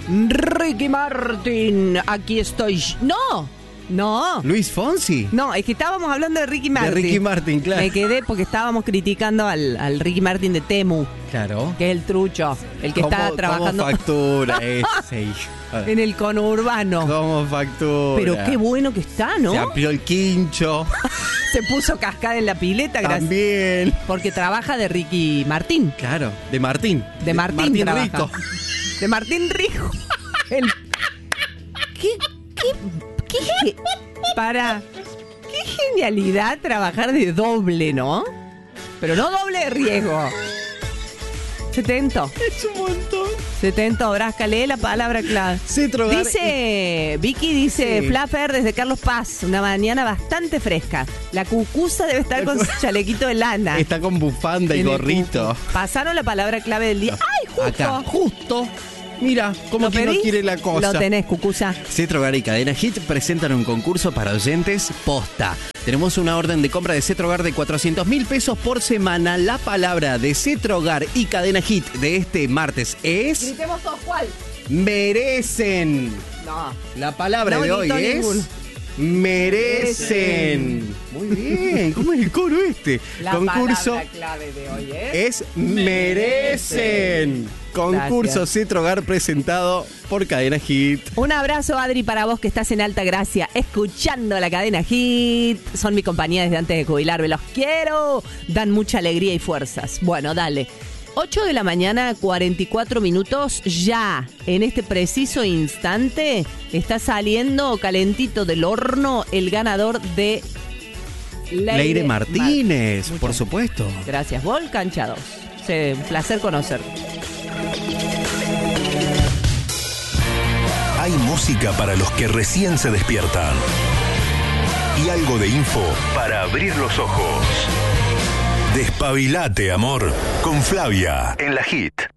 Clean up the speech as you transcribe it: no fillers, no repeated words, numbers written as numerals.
Ricky Martin, aquí estoy. No. Luis Fonsi. No, es que estábamos hablando de Ricky Martin. De Ricky Martin, claro. Me quedé porque estábamos criticando al Ricky Martin de Temu, Claro. que es el trucho, el que está trabajando ¿Cómo factura ese hijo? en el conurbano. ¿Cómo factura? Pero qué bueno que está, ¿no? Se amplió el quincho. Se puso cascada en la pileta, gracias. También. Porque trabaja de Ricky Martin. Claro, de Martín. De Martín trabaja. Rico. De Martín Rico. El... ¿Qué? Para... Qué genialidad trabajar de doble, ¿no? Pero no doble de riesgo. 70. Es un montón. 70 horas, lee la palabra clave. Cetrogar. Vicky dice, Sí. Flaffer desde Carlos Paz, una mañana bastante fresca. La cucusa debe estar con su chalequito de lana. Está con bufanda y En el gorrito. cucu. Pasaron la palabra clave del día. ¡Ay, justo! Acá, justo. Mira, como ¿Lo que no pedís? quiere la cosa. Lo tenés, cucusa. Cetrogar y Cadena Hit presentan un concurso para oyentes posta. Tenemos una orden de compra de Cetrogar de 400.000 pesos por semana. La palabra de Cetrogar y Cadena Hit de este martes es... Gritemos todos cuál. Merecen. No. La palabra No de hoy gritó es... ninguno. Merecen. Muy bien. ¿Cómo es el coro este? La Concurso palabra clave de hoy es... merecen. Concurso Gracias. Cetrogar presentado por Cadena Hit. Un abrazo, Adri, para vos que estás en Alta Gracia, escuchando la cadena Hit. Son mi compañía desde antes de jubilarme. Los quiero. Dan mucha alegría y fuerzas. Bueno, dale. 8 de la mañana, 44 minutos. Ya, en este preciso instante, está saliendo calentito del horno el ganador de Leire Martínez, por Muchas supuesto. gracias, Volcan Chados. Un placer conocerte. Hay música para los que recién se despiertan. Y algo de info para abrir los ojos. Despabilate, amor, con Flavia en la Hit.